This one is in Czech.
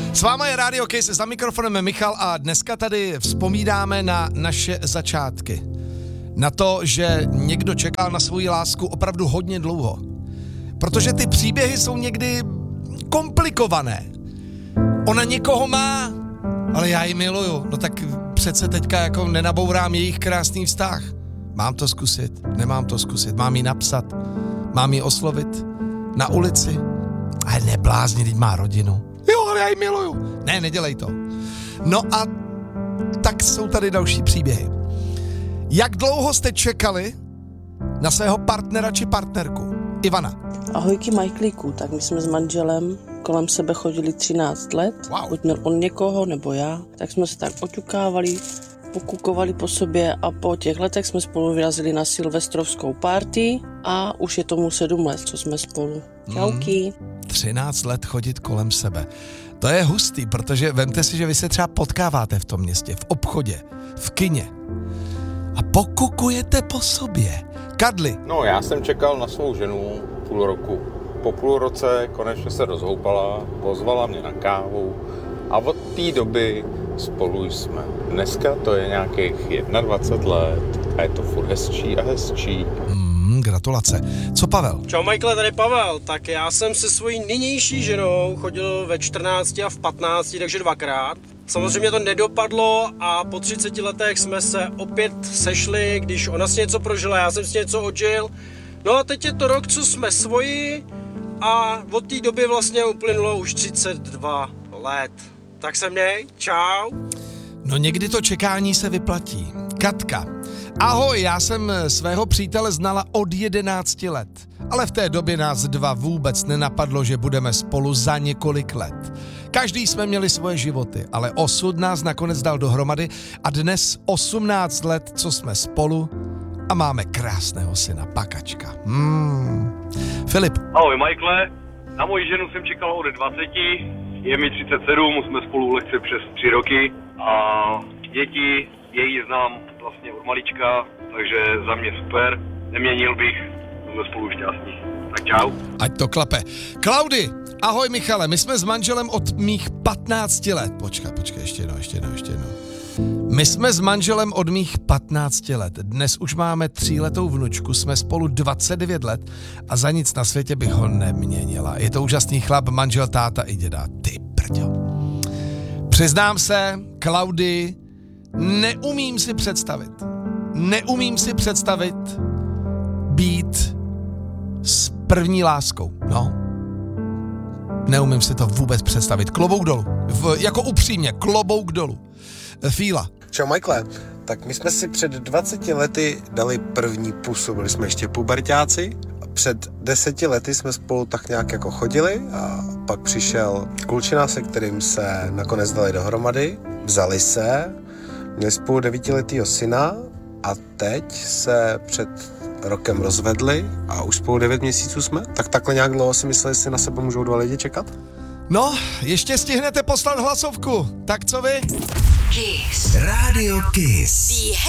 S váma je Radio Kiss, za mikrofonem Michal a dneska tady vzpomínáme na naše začátky. Na to, že někdo čekal na svoji lásku opravdu hodně dlouho. Protože ty příběhy jsou někdy komplikované. Ona někoho má, ale já ji miluju. No tak přece teďka jako nenabourám jejich krásný vztah. Mám to zkusit, nemám to zkusit, mám ji napsat, mám ji oslovit na ulici. Ale neblázni, teď má rodinu. Jo, ale já ji miluju. Ne, nedělej to. No a tak jsou tady další příběhy. Jak dlouho jste čekali na svého partnera či partnerku? Ivana. Ahojky Majklíku, tak my jsme s manželem kolem sebe chodili 13 let. Wow. Buď měl on někoho, nebo já. Tak jsme se tak oťukávali, pokukovali po sobě a po těch letech jsme spolu vyrazili na silvestrovskou party a už je tomu 7 let, co jsme spolu. Čauky. 13 let chodit kolem sebe. To je hustý, protože vemte si, že vy se třeba potkáváte v tom městě, v obchodě, v kině a pokukujete po sobě. Kadli. No, já jsem čekal na svou ženu půl roku. Po půl roce konečně se rozhoupala, pozvala mě na kávu a od té doby spolu jsme. Dneska to je nějakých 21 let a je to furt hezčí a hezčí. Gratulace. Co Pavel? Čau Michael, tady Pavel. Tak já jsem se svojí nynější ženou chodil ve 14 a v 15, takže 2krát. Samozřejmě to nedopadlo a po 30 letech jsme se opět sešli, když ona si něco prožila, já jsem si něco odžil. No a teď je to rok, co jsme svoji a od té doby vlastně uplynulo už 32 let. Tak se měj, čau. No někdy to čekání se vyplatí. Katka. Ahoj, já jsem svého přítele znala od 11 let, ale v té době nás dva vůbec nenapadlo, že budeme spolu za několik let. Každý jsme měli svoje životy, ale osud nás nakonec dal dohromady a dnes 18 let, co jsme spolu a máme krásného syna, Pakačka. Filip. Ahoj Michaele, na moji ženu jsem čekal od 20, je mi 37, jsme spolu lehce přes 3 roky a děti její znám vlastně od malička, takže za mě super, neměnil bych, jsme spolu šťastní. Tak čau. Ať to klape. Klaudy, ahoj Michale, my jsme s manželem od mých 15 let. Počkej, ještě jednou. My jsme s manželem od mých 15 let. Dnes už máme 3letou vnučku, jsme spolu 29 let a za nic na světě bych ho neměnila. Je to úžasný chlap, manžel, táta i děda. Ty brďo. Přiznám se, Klaudy, neumím si představit být s první láskou, no. Neumím si to vůbec představit. Klobouk dolů. Jako upřímně, klobouk dolů. Fíla. Čau Michaele, tak my jsme si před 20 lety dali první pusu, byli jsme ještě puberťáci. Před 10 lety jsme spolu tak nějak jako chodili a pak přišel klučina, se kterým se nakonec dali dohromady. Vzali se, měli spolu 9letýho syna a teď se před rokem rozvedli a už spolu 9 měsíců jsme. Tak takhle nějak dlouho si mysleli, že si na sebe můžou 2 lidi čekat? No, ještě stihnete poslat hlasovku. Tak co vy? Kiss. Radio Kiss.